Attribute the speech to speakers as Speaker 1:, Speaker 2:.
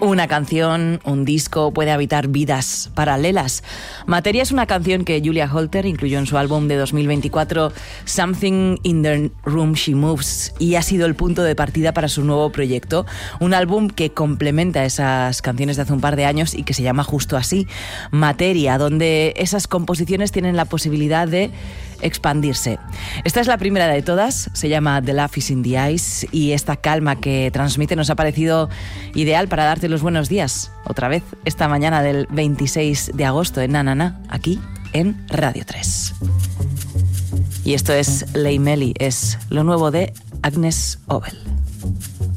Speaker 1: Una canción, un disco puede habitar vidas paralelas. Materia es una canción que Julia Holter incluyó en su álbum de 2024, Something in the Room She Moves, y ha sido el punto de partida para su nuevo proyecto, un álbum que complementa esas canciones de hace un par de años y que se llama justo así, Materia, donde esas composiciones tienen la posibilidad de expandirse. Esta es la primera de todas, se llama The Love is in the Eyes, y esta calma que transmite nos ha parecido ideal para darte los buenos días, otra vez, esta mañana del 26 de agosto en Na, aquí en Radio 3. Y esto es Lei Meli, es lo nuevo de Agnes Obel.